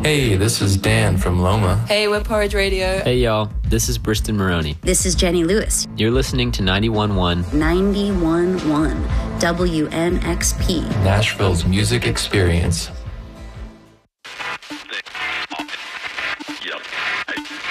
Hey, this is Dan from Loma. Hey, we're Porridge Radio. Hey, y'all. This is Briston Maroney. This is Jenny Lewis. You're listening to 91.1. 91.1 WNXP. Nashville's music experience.